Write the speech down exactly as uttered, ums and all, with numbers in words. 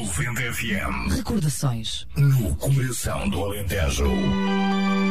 noventa F M. Recordações no coração do Alentejo.